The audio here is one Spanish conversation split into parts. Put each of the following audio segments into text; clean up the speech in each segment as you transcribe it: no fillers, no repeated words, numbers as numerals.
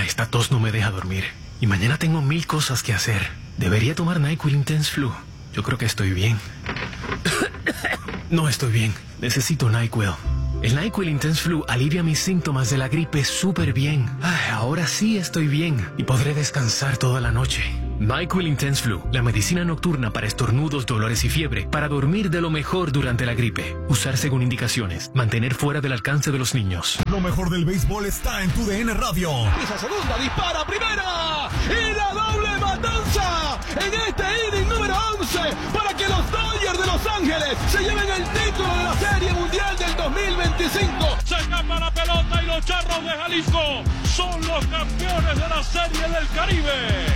esta tos no me deja dormir. Y mañana tengo 1000 cosas que hacer. Debería tomar NyQuil Intense Flu. Yo creo que estoy bien. No estoy bien. Necesito NyQuil. El NyQuil Intense Flu alivia mis síntomas de la gripe súper bien. Ahora sí estoy bien y podré descansar toda la noche. NyQuil Intense Flu, la medicina nocturna para estornudos, dolores y fiebre, para dormir de lo mejor durante la gripe. Usar según indicaciones. Mantener fuera del alcance de los niños. Lo mejor del béisbol está en tu DN Radio. Esa segunda, dispara primera y la doble matanza en este inning número 11 para que los Dodgers de Los Ángeles se lleven el título de la Serie Mundial del 2025. Se escapa la pelota y los Charros de Jalisco son los campeones de la Serie del Caribe.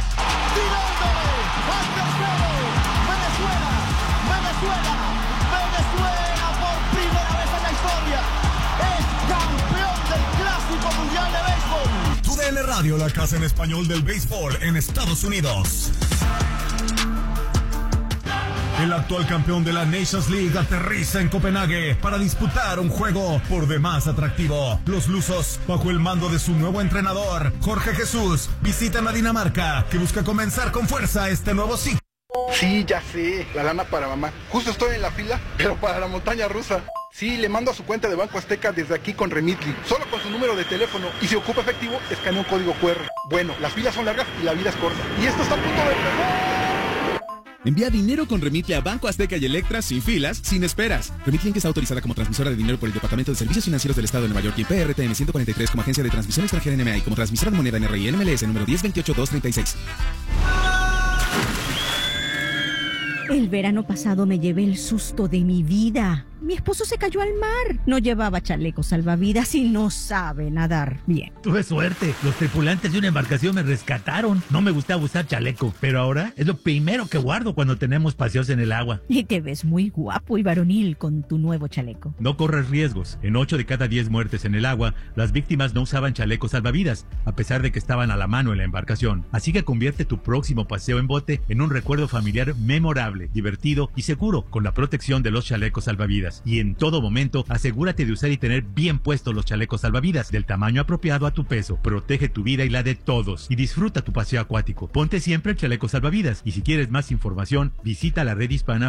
Venezuela por primera vez en la historia es campeón del Clásico Mundial de Béisbol. Tu DN Radio, la casa en español del béisbol en Estados Unidos. El actual campeón de la Nations League aterriza en Copenhague para disputar un juego por demás atractivo. Los lusos, bajo el mando de su nuevo entrenador, Jorge Jesús, visitan a Dinamarca, que busca comenzar con fuerza este nuevo ciclo. Sí, ya sé, la lana para mamá. Justo estoy en la fila, pero para la montaña rusa. Sí, le mando a su cuenta de Banco Azteca desde aquí con Remitly, solo con su número de teléfono. Y si ocupa efectivo, escanea un código QR. Bueno, las filas son largas y la vida es corta. Y esto está a punto de empezar. Envía dinero con Remitly a Banco Azteca y Electra sin filas, sin esperas. Remitly está autorizada como transmisora de dinero por el Departamento de Servicios Financieros del Estado de Nueva York y PRTN 143 como agencia de transmisión extranjera NMA y como transmisora de moneda NRI NMLS número 1028-236. El verano pasado me llevé el susto de mi vida. Mi esposo se cayó al mar. No llevaba chaleco salvavidas y no sabe nadar bien. Tuve suerte. Los tripulantes de una embarcación me rescataron. No me gustaba usar chaleco, pero ahora es lo primero que guardo cuando tenemos paseos en el agua. Y te ves muy guapo y varonil con tu nuevo chaleco. No corres riesgos. En 8 de cada 10 muertes en el agua, las víctimas no usaban chalecos salvavidas, a pesar de que estaban a la mano en la embarcación. Así que convierte tu próximo paseo en bote en un recuerdo familiar memorable, divertido y seguro con la protección de los chalecos salvavidas. Y en todo momento, asegúrate de usar y tener bien puestos los chalecos salvavidas del tamaño apropiado a tu peso. Protege tu vida y la de todos y disfruta tu paseo acuático. Ponte siempre el chaleco salvavidas y si quieres más información, visita la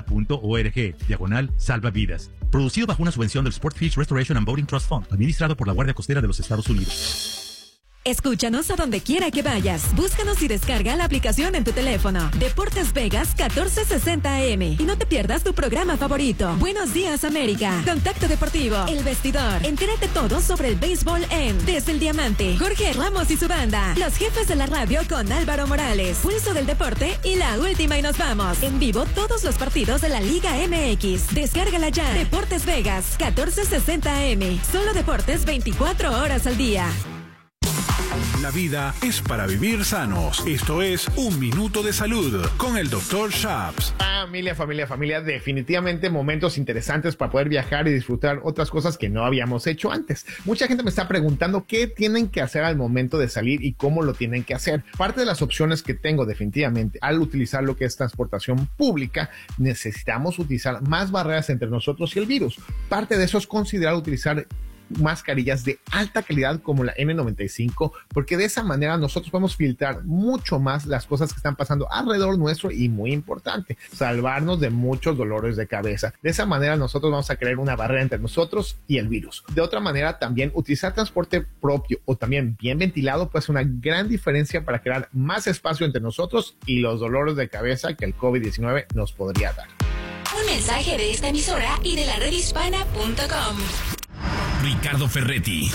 redhispana.org/salvavidas. Producido bajo una subvención del Sportfish Restoration and Boating Trust Fund, administrado por la Guardia Costera de los Estados Unidos. Escúchanos a donde quiera que vayas. Búscanos y descarga la aplicación en tu teléfono. Deportes Vegas 1460 AM. Y no te pierdas tu programa favorito. Buenos Días América. Contacto Deportivo. El Vestidor. Entérate todo sobre el béisbol en Desde el Diamante. Jorge Ramos y su banda. Los jefes de la radio con Álvaro Morales. Pulso del deporte y la última y nos vamos. En vivo todos los partidos de la Liga MX. Descárgala ya. Deportes Vegas 1460 AM. Solo deportes 24 horas al día. La vida es para vivir sanos. Esto es Un Minuto de Salud con el Dr. Shaps. Familia, definitivamente momentos interesantes para poder viajar y disfrutar otras cosas que no habíamos hecho antes. Mucha gente me está preguntando qué tienen que hacer al momento de salir y cómo lo tienen que hacer. Parte de las opciones que tengo definitivamente al utilizar lo que es transportación pública, necesitamos utilizar más barreras entre nosotros y el virus. Parte de eso es considerar utilizar mascarillas de alta calidad como la N95, porque de esa manera nosotros podemos filtrar mucho más las cosas que están pasando alrededor nuestro y muy importante, salvarnos de muchos dolores de cabeza. De esa manera nosotros vamos a crear una barrera entre nosotros y el virus. De otra manera también utilizar transporte propio o también bien ventilado puede ser una gran diferencia para crear más espacio entre nosotros y los dolores de cabeza que el COVID-19 nos podría dar. Un mensaje de esta emisora y de la redhispana.com. Ricardo Ferretti,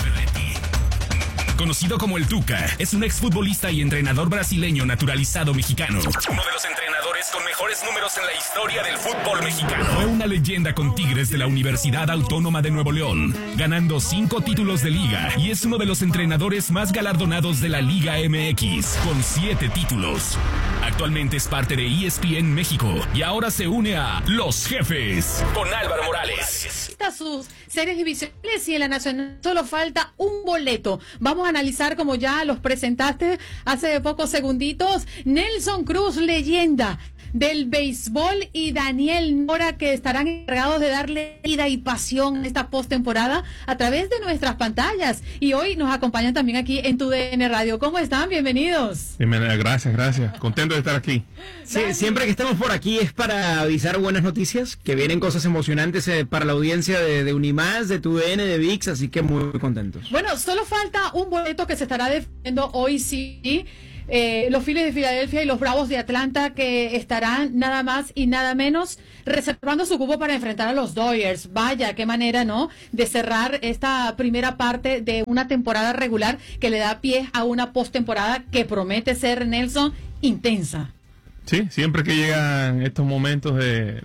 conocido como el Tuca, es un exfutbolista y entrenador brasileño naturalizado mexicano. Uno de los entrenadores con mejores números en la historia del fútbol mexicano. Fue una leyenda con Tigres de la Universidad Autónoma de Nuevo León, ganando 5 títulos de liga y es uno de los entrenadores más galardonados de la Liga MX, con 7 títulos. Actualmente es parte de ESPN México y ahora se une a Los Jefes con Álvaro Morales. Sus series divisionales y en la nacional solo falta un boleto. Vamos a analizar, como ya los presentaste hace pocos segunditos, Nelson Cruz, leyenda del béisbol, y Daniel Nora, que estarán encargados de darle vida y pasión a esta postemporada a través de nuestras pantallas. Y hoy nos acompañan también aquí en TUDN Radio. ¿Cómo están? Bienvenidos. Bienvenida, gracias. Contento de estar aquí. Sí, siempre que estamos por aquí es para avisar buenas noticias, que vienen cosas emocionantes para la audiencia de Unimás, de TUDN, de ViX, así que muy contentos. Bueno, solo falta un boleto que se estará defendiendo hoy, sí. Los Phillies de Filadelfia y los Bravos de Atlanta, que estarán nada más y nada menos reservando su cupo para enfrentar a los Dodgers. Vaya, qué manera, ¿no?, de cerrar esta primera parte de una temporada regular que le da pie a una postemporada que promete ser, Nelson, intensa. Sí, siempre que llegan estos momentos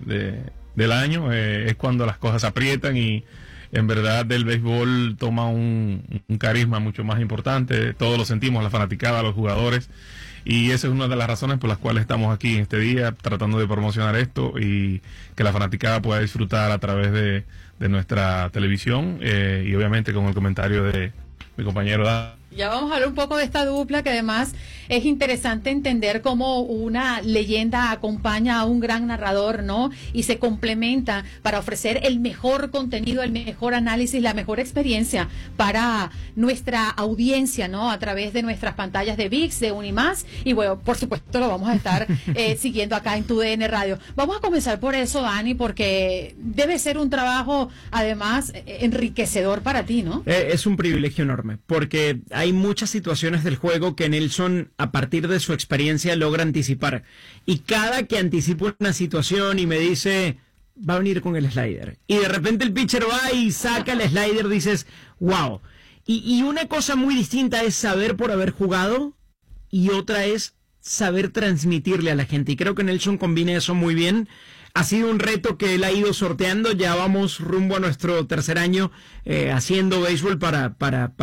del año es cuando las cosas aprietan y en verdad el béisbol toma un carisma mucho más importante. Todos lo sentimos, la fanaticada, los jugadores, y esa es una de las razones por las cuales estamos aquí en este día tratando de promocionar esto y que la fanaticada pueda disfrutar a través de nuestra televisión y obviamente con el comentario de mi compañero Dan. Ya vamos a hablar un poco de esta dupla, que además es interesante entender cómo una leyenda acompaña a un gran narrador, ¿no? Y se complementa para ofrecer el mejor contenido, el mejor análisis, la mejor experiencia para nuestra audiencia, ¿no? A través de nuestras pantallas de ViX, de Unimás, y bueno, por supuesto lo vamos a estar siguiendo acá en TUDN Radio. Vamos a comenzar por eso, Dani, porque debe ser un trabajo además enriquecedor para ti, ¿no? Es un privilegio enorme, porque hay muchas situaciones del juego que Nelson, a partir de su experiencia, logra anticipar. Y cada que anticipo una situación y me dice, va a venir con el slider, y de repente el pitcher va y saca el slider, dices, wow. Y una cosa muy distinta es saber por haber jugado, y otra es saber transmitirle a la gente. Y creo que Nelson combina eso muy bien. Ha sido un reto que él ha ido sorteando. Ya vamos rumbo a nuestro tercer año haciendo béisbol para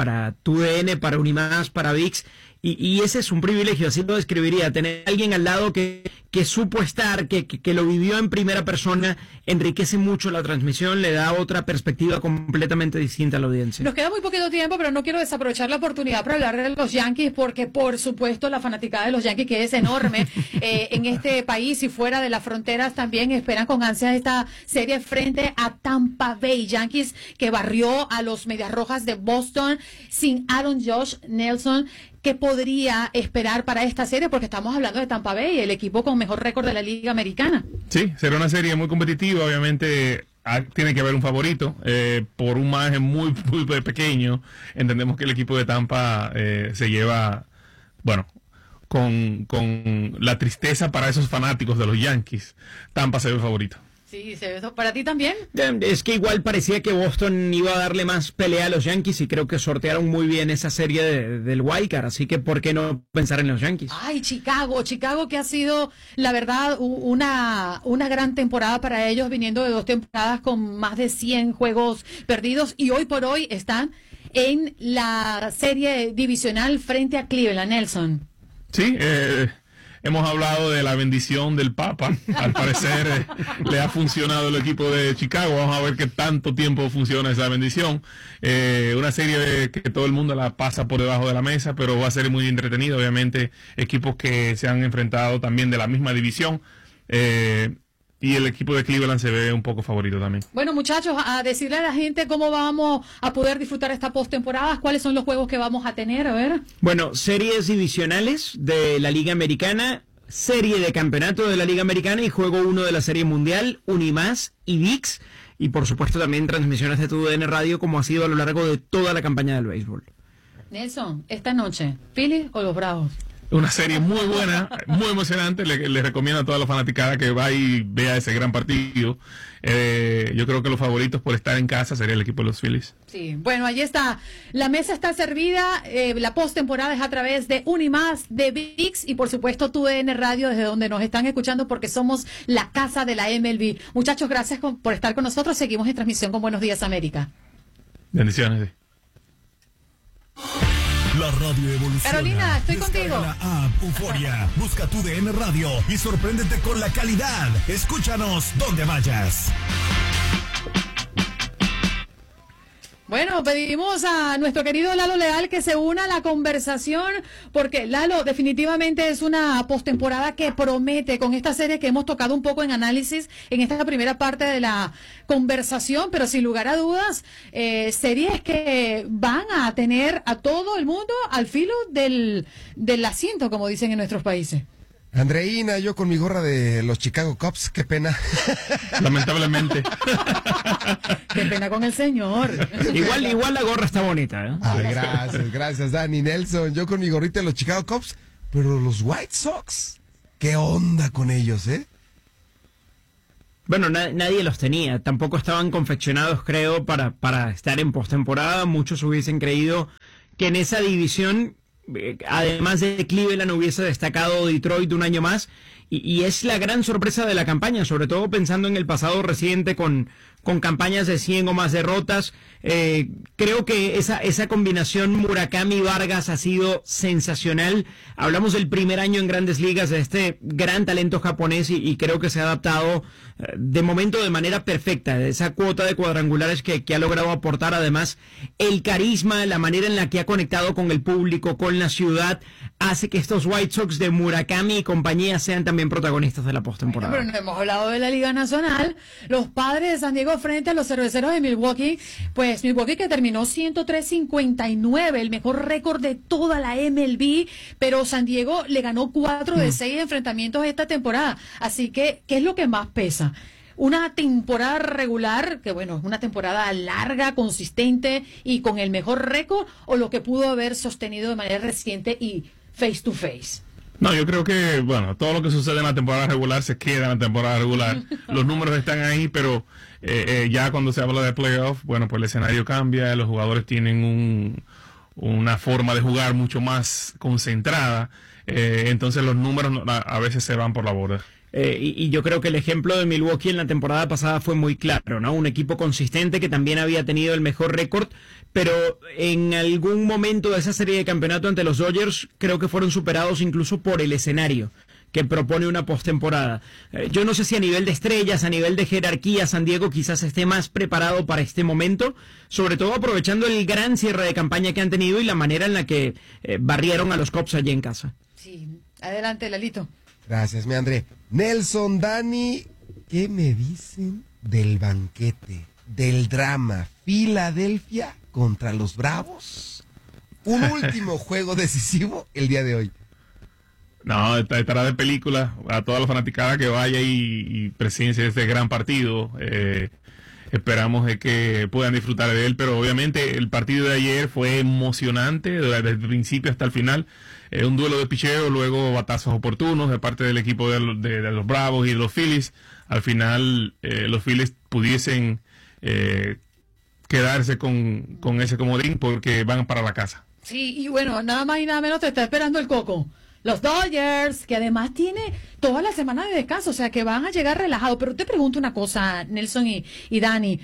TUDN, para Unimás, para ViX. Y ese es un privilegio, así lo describiría. Tener a alguien al lado que supo estar, que lo vivió en primera persona, enriquece mucho la transmisión, le da otra perspectiva completamente distinta a la audiencia. Nos queda muy poquito tiempo, pero no quiero desaprovechar la oportunidad para hablar de los Yankees, porque por supuesto la fanaticada de los Yankees, que es enorme en este país y fuera de las fronteras, también esperan con ansias esta serie frente a Tampa Bay. Yankees que barrió a los Medias Rojas de Boston sin Aaron Judge. Nelson, ¿qué podría esperar para esta serie? Porque estamos hablando de Tampa Bay, el equipo con mejor récord de la Liga Americana. Sí, será una serie muy competitiva, obviamente tiene que haber un favorito, por un margen muy pequeño. Entendemos que el equipo de Tampa se lleva, bueno, con la tristeza para esos fanáticos de los Yankees. Tampa se ve favorito. Sí, ¿para ti también? Es que igual parecía que Boston iba a darle más pelea a los Yankees, y creo que sortearon muy bien esa serie del Wildcard, así que ¿por qué no pensar en los Yankees? Ay, Chicago que ha sido, la verdad, una gran temporada para ellos, viniendo de 2 temporadas con más de 100 juegos perdidos, y hoy por hoy están en la serie divisional frente a Cleveland. Nelson. Sí, hemos hablado de la bendición del Papa. Al parecer le ha funcionado el equipo de Chicago. Vamos a ver qué tanto tiempo funciona esa bendición. Una serie que todo el mundo la pasa por debajo de la mesa, pero va a ser muy entretenido. Obviamente, equipos que se han enfrentado también de la misma división. Y el equipo de Cleveland se ve un poco favorito también. Bueno, muchachos, a decirle a la gente cómo vamos a poder disfrutar esta postemporada, cuáles son los juegos que vamos a tener, a ver. Bueno, series divisionales de la Liga Americana, serie de campeonato de la Liga Americana y juego 1 de la Serie Mundial, Unimás y ViX, y por supuesto también transmisiones de TUDN Radio, como ha sido a lo largo de toda la campaña del béisbol. Nelson, esta noche, ¿Phillies o los Bravos? Una serie muy buena, muy emocionante. Le recomiendo a toda la fanaticada que va y vea ese gran partido. Yo creo que los favoritos por estar en casa sería el equipo de los Phillies. Sí, bueno, ahí está. La mesa está servida. La postemporada es a través de Unimás, de ViX y por supuesto TUDN Radio, desde donde nos están escuchando, porque somos la casa de la MLB. Muchachos, gracias por estar con nosotros. Seguimos en transmisión con Buenos Días América. Bendiciones. La radio evoluciona. Carolina, estoy Descarga contigo. La app Euforia. Busca TUDN Radio y sorpréndete con la calidad. Escúchanos donde vayas. Bueno, pedimos a nuestro querido Lalo Leal que se una a la conversación, porque Lalo definitivamente es una postemporada que promete con esta serie que hemos tocado un poco en análisis en esta primera parte de la conversación, pero sin lugar a dudas, series que van a tener a todo el mundo al filo del asiento, como dicen en nuestros países. Andreina, yo con mi gorra de los Chicago Cubs, qué pena. Lamentablemente. Qué pena con el señor. Igual la gorra está bonita, ¿eh? Ay, gracias, Dani. Nelson, yo con mi gorrita de los Chicago Cubs, pero los White Sox, ¿qué onda con ellos, Bueno, nadie los tenía, tampoco estaban confeccionados, creo, para estar en postemporada. Muchos hubiesen creído que en esa división, además de Cleveland, hubiese destacado Detroit un año más, y es la gran sorpresa de la campaña, sobre todo pensando en el pasado reciente con campañas de 100 o más derrotas. Creo que esa combinación Murakami-Vargas ha sido sensacional. Hablamos del primer año en Grandes Ligas de este gran talento japonés y creo que se ha adaptado de momento de manera perfecta. Esa cuota de cuadrangulares que ha logrado aportar, además el carisma, la manera en la que ha conectado con el público, con la ciudad, hace que estos White Sox de Murakami y compañía sean también protagonistas de la postemporada. Bueno, pero no hemos hablado de la Liga Nacional. Los Padres de San Diego frente a los Cerveceros de Milwaukee. Pues Milwaukee que terminó 103-59, el mejor récord de toda la MLB, pero San Diego le ganó 4 de 6 enfrentamientos esta temporada. Así que, ¿qué es lo que más pesa? Una temporada regular, que bueno, es una temporada larga, consistente y con el mejor récord, o lo que pudo haber sostenido de manera reciente y face to face. No, yo creo que, bueno, todo lo que sucede en la temporada regular se queda en la temporada regular. Los números están ahí, pero ya cuando se habla de playoff, bueno, pues el escenario cambia, los jugadores tienen una forma de jugar mucho más concentrada, entonces los números a veces se van por la borda. Y yo creo que el ejemplo de Milwaukee en la temporada pasada fue muy claro, ¿no? Un equipo consistente que también había tenido el mejor récord, pero en algún momento de esa serie de campeonato ante los Dodgers creo que fueron superados incluso por el escenario que propone una postemporada. Yo no sé si a nivel de estrellas, a nivel de jerarquía, San Diego quizás esté más preparado para este momento, sobre todo aprovechando el gran cierre de campaña que han tenido y la manera en la que barrieron a los Cubs allí en casa. Sí, adelante, Lalito. Gracias, mi André. Nelson, Dani, ¿qué me dicen del banquete, del drama? Filadelfia contra los Bravos. Un último juego decisivo el día de hoy. No, estará de película a toda la fanaticada que vaya y presencia este gran partido. Esperamos de que puedan disfrutar de él, pero obviamente el partido de ayer fue emocionante desde el principio hasta el final. Un duelo de picheo, luego batazos oportunos de parte del equipo de los Bravos y de los Phillies. Al final los Phillies pudiesen quedarse con ese comodín porque van para la casa. Sí, y bueno, nada más y nada menos te está esperando el Coco. Los Dodgers, que además tiene toda la semana de descanso, o sea que van a llegar relajados. Pero te pregunto una cosa, Nelson y Dani.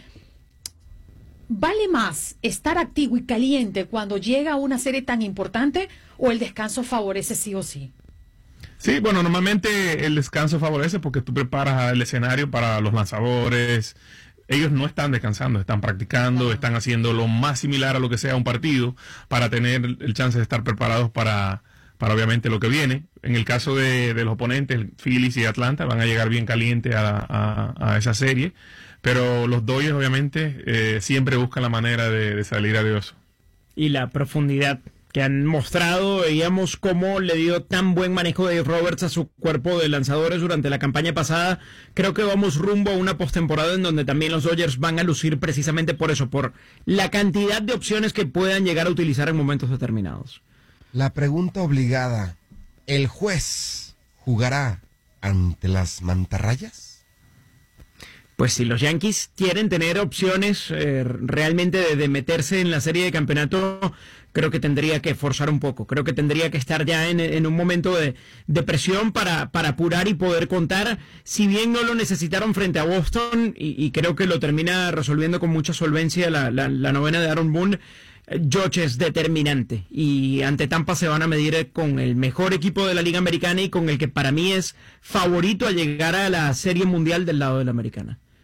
¿Vale más estar activo y caliente cuando llega una serie tan importante o el descanso favorece sí o sí? Sí, bueno, normalmente el descanso favorece porque tú preparas el escenario para los lanzadores. Ellos no están descansando, están practicando, están haciendo lo más similar a lo que sea un partido para tener el chance de estar preparados para obviamente lo que viene. En el caso de los oponentes, Phillies y Atlanta, van a llegar bien caliente a esa serie, pero los Dodgers obviamente siempre buscan la manera de salir airoso. Y la profundidad que han mostrado, veíamos cómo le dio tan buen manejo de Roberts a su cuerpo de lanzadores durante la campaña pasada. Creo que vamos rumbo a una postemporada en donde también los Dodgers van a lucir precisamente por eso, por la cantidad de opciones que puedan llegar a utilizar en momentos determinados. La pregunta obligada, ¿el juez jugará ante las mantarrayas? Pues si los Yankees quieren tener opciones realmente de meterse en la serie de campeonato, creo que tendría que forzar un poco. Creo que tendría que estar ya en un momento de presión para apurar y poder contar. Si bien no lo necesitaron frente a Boston, y creo que lo termina resolviendo con mucha solvencia la novena de Aaron Boone, George es determinante. Y ante Tampa se van a medir con el mejor equipo de la Liga Americana y con el que para mí es favorito a llegar a la Serie Mundial del lado de la Americana.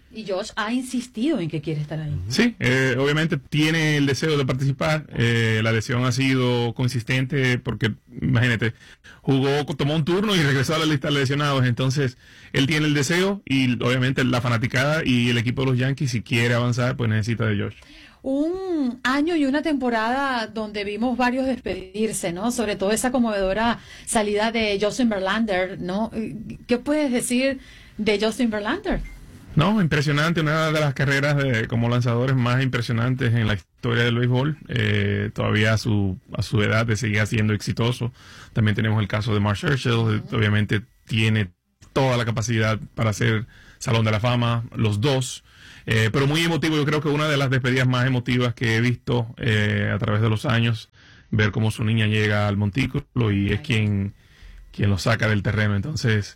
Y Josh ha insistido en que quiere estar ahí. Sí, obviamente tiene el deseo de participar. La lesión ha sido consistente porque, imagínate, tomó un turno y regresó a la lista de lesionados. Entonces, él tiene el deseo y obviamente la fanaticada y el equipo de los Yankees, si quiere avanzar, pues necesita de Josh. Un año y una temporada donde vimos varios despedirse, ¿no? Sobre todo esa conmovedora salida de Justin Verlander, ¿no? ¿Qué puedes decir de Justin Verlander? No, impresionante, una de las carreras como lanzadores más impresionantes en la historia del béisbol. Todavía a su edad de seguir siendo exitoso. También tenemos el caso de Mark Scherzer, obviamente tiene toda la capacidad para ser Salón de la Fama, los dos. Pero muy emotivo, yo creo que una de las despedidas más emotivas que he visto a través de los años, ver cómo su niña llega al montículo y es quien lo saca del terreno. Entonces,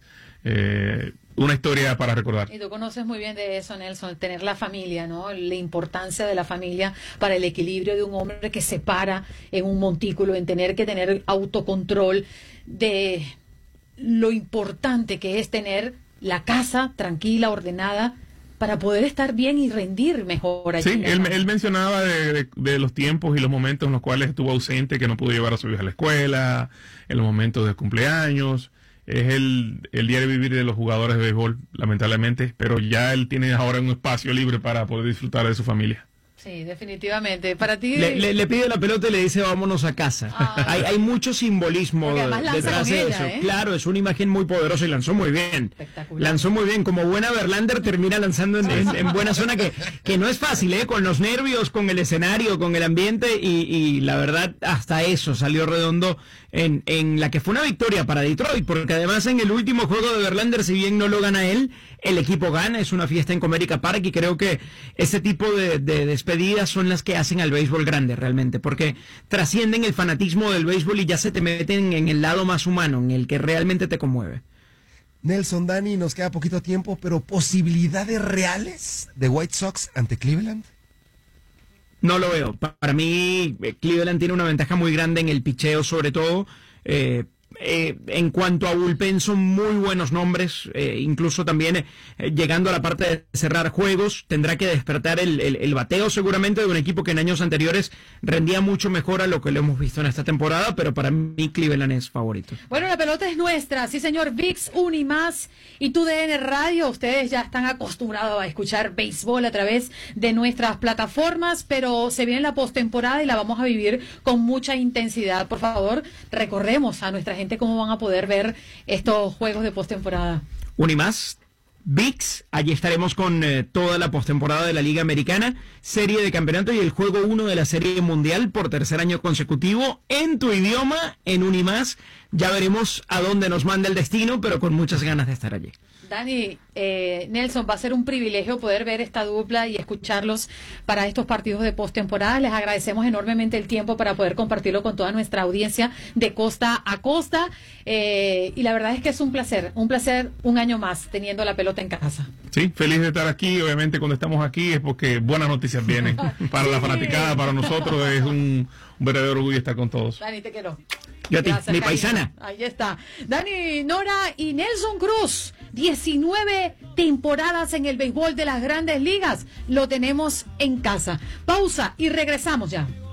una historia para recordar. Y tú conoces muy bien de eso, Nelson, tener la familia, ¿no? La importancia de la familia para el equilibrio de un hombre que se para en un montículo, en tener que tener autocontrol, de lo importante que es tener la casa tranquila, ordenada, para poder estar bien y rendir mejor allí. Sí, él mencionaba de los tiempos y los momentos en los cuales estuvo ausente, que no pudo llevar a su hija a la escuela, en los momentos de cumpleaños. Es el diario vivir de los jugadores de béisbol, lamentablemente, pero ya él tiene ahora un espacio libre para poder disfrutar de su familia. Sí, definitivamente. Para ti... Le pide la pelota y le dice vámonos a casa. Hay mucho simbolismo detrás de eso. Claro, es una imagen muy poderosa y lanzó muy bien. Lanzó muy bien. Como buena Verlander termina lanzando en buena zona, que no es fácil, con los nervios, con el escenario, con el ambiente y la verdad hasta eso salió redondo en la que fue una victoria para Detroit, porque además en el último juego de Verlander, si bien no lo gana él, el equipo gana, es una fiesta en Comerica Park y creo que ese tipo de despedidas son las que hacen al béisbol grande realmente, porque trascienden el fanatismo del béisbol y ya se te meten en el lado más humano, en el que realmente te conmueve. Nelson, Dani, nos queda poquito tiempo, pero ¿posibilidades reales de White Sox ante Cleveland? No lo veo. Para mí, Cleveland tiene una ventaja muy grande en el picheo, sobre todo. En cuanto a bullpen, son muy buenos nombres, incluso también llegando a la parte de cerrar juegos, tendrá que despertar el bateo seguramente de un equipo que en años anteriores rendía mucho mejor a lo que lo hemos visto en esta temporada, pero para mí Cleveland es favorito. Bueno, la pelota es nuestra, sí señor. ViX, Unimás y TUDN Radio, ustedes ya están acostumbrados a escuchar béisbol a través de nuestras plataformas, pero se viene la postemporada y la vamos a vivir con mucha intensidad. Por favor, recorremos a nuestra gente cómo van a poder ver estos juegos de postemporada. Unimás, ViX, allí estaremos con toda la postemporada de la Liga Americana, serie de campeonato y el juego 1 de la Serie Mundial por tercer año consecutivo en tu idioma, en Unimás. Ya veremos a dónde nos manda el destino, pero con muchas ganas de estar allí. Dani, Nelson, va a ser un privilegio poder ver esta dupla y escucharlos para estos partidos de postemporada. Les agradecemos enormemente el tiempo para poder compartirlo con toda nuestra audiencia de costa a costa. Y la verdad es que es un placer un año más teniendo la pelota en casa. Sí, feliz de estar aquí. Obviamente cuando estamos aquí es porque buenas noticias vienen para la fanaticada, para nosotros es un verdadero orgullo estar con todos. Dani, te quiero. Yo a ti, mi paisana. Ahí está. Dani, Nora y Nelson Cruz, 19 temporadas en el béisbol de las Grandes Ligas. Lo tenemos en casa. Pausa y regresamos ya.